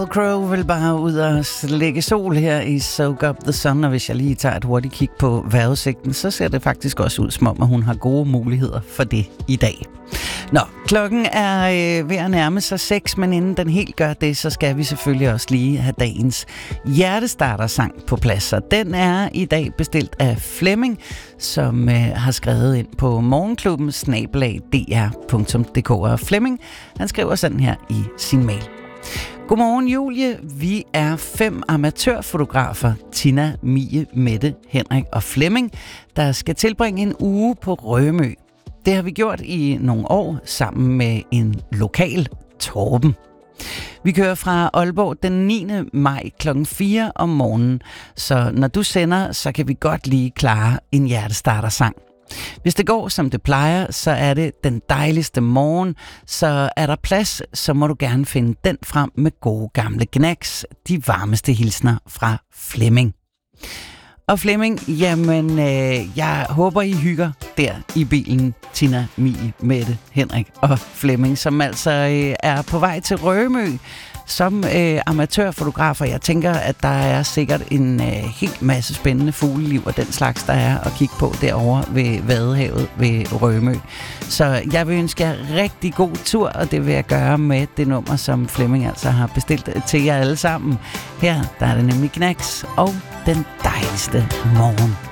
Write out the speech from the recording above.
Crow vil bare ud og lægge sol her i Soak Up the Sun, og hvis jeg lige tager et hurtigt kig på vejrudsigten, så ser det faktisk også ud som om, at hun har gode muligheder for det i dag. Nå, klokken er ved at nærme sig 6, men inden den helt gør det, så skal vi selvfølgelig også lige have dagens hjertestarter-sang på plads. Og den er i dag bestilt af Flemming, som har skrevet ind på morgenklubben@dr.dk. Og Flemming, han skriver sådan her i sin mail. Godmorgen Julie, vi er 5 amatørfotografer, Tina, Mie, Mette, Henrik og Flemming, der skal tilbringe en uge på Rømø. Det har vi gjort i nogle år sammen med en lokal, Torben. Vi kører fra Aalborg den 9. maj kl. 4 om morgenen, så når du sender, så kan vi godt lige klare en hjertestarter-sang. Hvis det går, som det plejer, så er det den dejligste morgen, så er der plads, så må du gerne finde den frem med gode gamle Gnags, de varmeste hilsner fra Flemming. Og Flemming, jamen, jeg håber, I hygger der i bilen, Tina, Mie, Mette, Henrik og Flemming, som altså er på vej til Rømø som amatørfotografer. Jeg tænker, at der er sikkert en helt masse spændende fugleliv og den slags, der er at kigge på derovre ved Vadehavet ved Rømø. Så jeg vil ønske jer rigtig god tur, og det vil jeg gøre med det nummer, som Flemming altså har bestilt til jer alle sammen. Her der er det nemlig Gnags og den dejligste morgen.